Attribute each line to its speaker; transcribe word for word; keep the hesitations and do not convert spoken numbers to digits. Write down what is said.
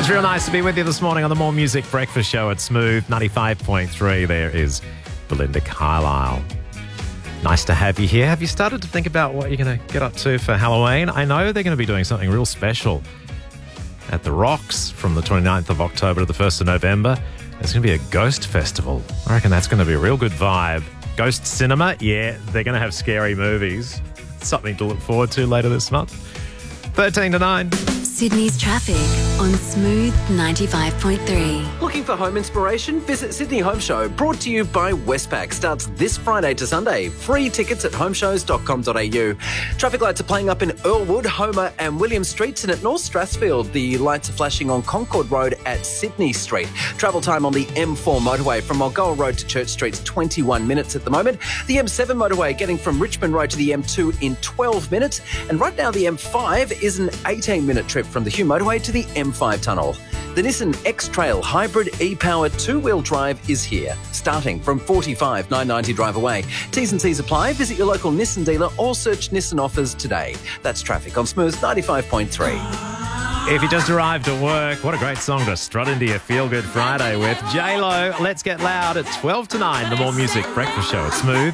Speaker 1: It's real nice to be with you this morning on the More Music Breakfast Show at Smooth ninety-five point three. There is Belinda Carlisle. Nice to have you here. Have you started to think about what you're going to get up to for Halloween? I know they're going to be doing something real special at the Rocks from the twenty-ninth of October to the first of November. There's going to be a ghost festival. I reckon that's going to be a real good vibe. Ghost cinema, yeah, they're going to have scary movies. Something to look forward to later this month. thirteen to nine.
Speaker 2: Sydney's traffic on Smooth ninety-five point three.
Speaker 3: Looking for home inspiration? Visit Sydney Home Show, brought to you by Westpac. Starts this Friday to Sunday. Free tickets at homeshows dot com dot a u. Traffic lights are playing up in Earlwood, Homer and William Streets, and at North Strathfield, the lights are flashing on Concord Road at Sydney Street. Travel time on the M four motorway from Mulgoa Road to Church Street's twenty-one minutes at the moment. The M seven motorway getting from Richmond Road to the M two in twelve minutes. And right now the M five is an eighteen minute trip from the Hume motorway to the M five tunnel. The Nissan X-Trail Hybrid e-Power two-wheel drive is here, starting from forty-five thousand nine hundred ninety drive away. T's and C's apply. Visit your local Nissan dealer or search Nissan offers today. That's traffic on Smooth ninety-five point three.
Speaker 1: If you just arrived at work, what a great song to strut into your Feel Good Friday with. J Lo, Let's Get Loud at twelve to nine. The More Music Breakfast Show at Smooth